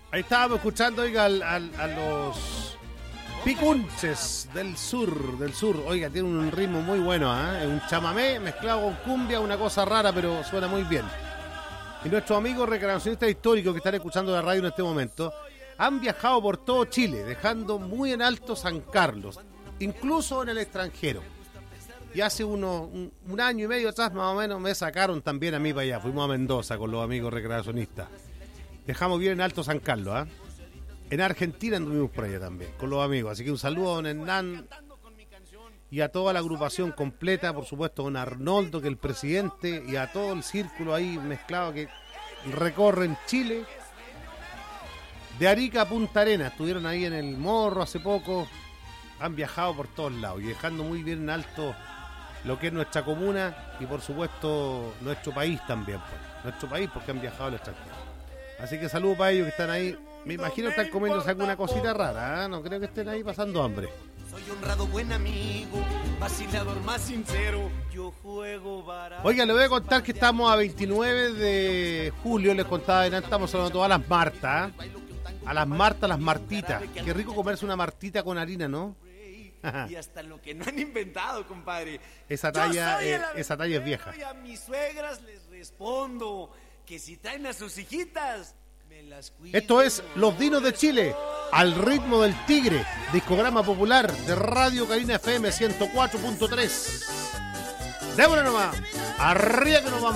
Ahí estábamos escuchando, oiga, a los Picunches del sur. Oiga, tiene un ritmo muy bueno, ¿eh? Es un chamamé mezclado con cumbia, una cosa rara, pero suena muy bien. Y nuestros amigos recreacionistas históricos que están escuchando la radio en este momento han viajado por todo Chile, dejando muy en alto San Carlos, incluso en el extranjero. Y hace un año y medio atrás, más o menos, me sacaron también a mí para allá. Fuimos a Mendoza con los amigos recreacionistas. Dejamos bien en alto San Carlos, ¿ah? En Argentina anduvimos por allá también, con los amigos. Así que un saludo a don Hernán y a toda la agrupación completa, por supuesto, don Arnoldo, que es el presidente, y a todo el círculo ahí mezclado que recorren Chile. De Arica a Punta Arenas, estuvieron ahí en el Morro hace poco, han viajado por todos lados y dejando muy bien en alto lo que es nuestra comuna y por supuesto nuestro país también, pues. Nuestro país porque han viajado al extranjero. Así que saludos para ellos que están ahí. Me imagino que están comiéndose alguna cosita rara, ¿eh? No creo que estén ahí pasando hambre. Soy honrado, buen amigo, vacilador más sincero. Yo juego barato. Oiga, le voy a contar que estamos a 29 de julio. Les contaba, estamos saludando a todas las Martas, ¿eh? A las Martas, las Martitas. Qué rico comerse una Martita con harina, ¿no? Y hasta lo que no han inventado, compadre. Esa talla es vieja. Y a mis suegras les respondo que si traen a sus hijitas, me las cuido. Esto es Los Dinos de Chile, al ritmo del tigre, discograma popular de Radio Carina FM 104.3. Démosle nomás, arriba que nos vamos.